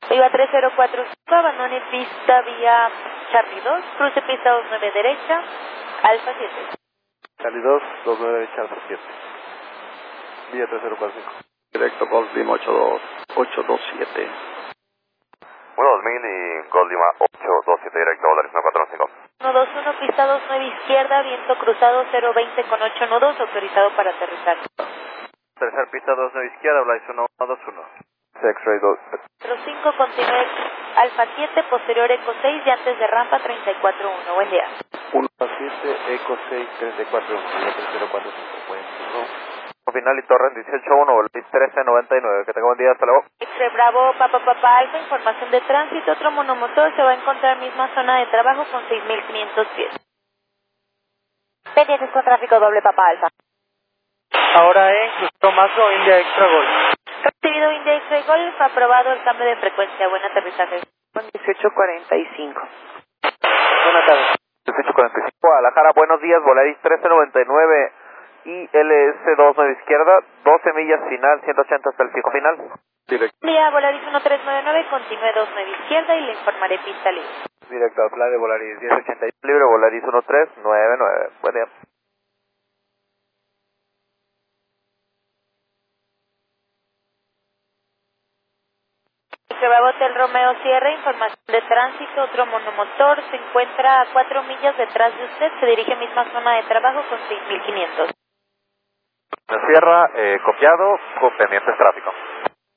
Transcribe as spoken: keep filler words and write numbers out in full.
Viva tres cero cuatro cinco, abandone pista vía Charlie dos, cruce pista dos nueve derecha, Alfa siete. Charlie dos, dos nueve derecha, Alfa siete. Vía tres cero cuatro cinco. Directo Golf Lima ocho dos ocho dos siete. uno dos mil y Golf Lima ocho dos siete directo, dólares uno cuatro cinco. uno dos uno, pista dos nueve izquierda, viento cruzado cero veinte con ocho nudos, autorizado para aterrizar. Tercer pista dos nueve izquierda, Blaze uno dos uno. X-Ray dos. cero cinco, continúe Alfa siete, posterior Eco seis y antes de rampa treinta y cuatro uno. Buen día. uno siete, Eco seis, treinta y cuatro uno. Vía tres cero cuatro cinco. Buen día. Final y Torrent dieciocho uno, Volaris trece noventa y nueve. Que tenga buen día, hasta luego. X-Ray Bravo, Papa Papa Alfa, información de tránsito, otro monomotor se va a encontrar en misma zona de trabajo con seis mil quinientos pies. Pendientes con tráfico doble Papa Alfa. Ahora en Crucero Macro, India Extra Golf. Recibido India X-Ray Golf, aprobado el cambio de frecuencia. Buen aterrizaje. dieciocho cuarenta y cinco. Buenas tardes. dieciocho cuarenta y cinco, Guadalajara, buenos días, Volaris trece noventa y nueve y L S dos nueve izquierda, doce millas final, ciento ochenta hasta el fijo final. Directo. Buen día, Volaris uno tres nueve nueve, continúe dos nueve izquierda y le informaré pista libre. Directo al plan de Volaris diez ochenta y libre, Volaris uno tres nueve nueve. Buen día. Bravo Hotel Romeo Sierra, información de tránsito, otro monomotor se encuentra a cuatro millas detrás de usted, se dirige a misma zona de trabajo con seis mil quinientos. Sierra, eh, copiado, con pendientes tráfico.